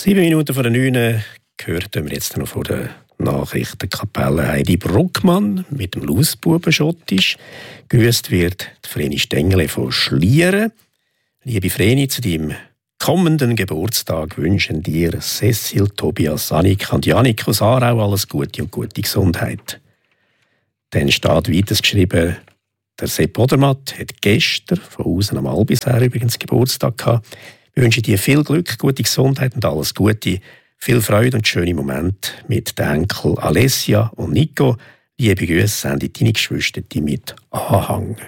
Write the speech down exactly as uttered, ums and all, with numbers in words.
Sieben Minuten vor der neun gehört wir jetzt noch von der Nachrichtenkapelle Heidi Bruckmann mit dem Lausbuben Schottisch. Grüßt wird die Vreni Stengele von Schlieren. Liebe Vreni, zu deinem kommenden Geburtstag wünschen dir Cecil, Tobias, Annika und Janik aus Aarau alles Gute und gute Gesundheit. Dann steht weiter geschrieben, der Sepp Odermatt hat gestern von außen am Albisär übrigens Geburtstag gehabt. Ich wünsche dir viel Glück, gute Gesundheit und alles Gute, viel Freude und schöne Momente mit den Enkeln Alessia und Nico. Liebe Grüße, sind deine Geschwister mit Anhang.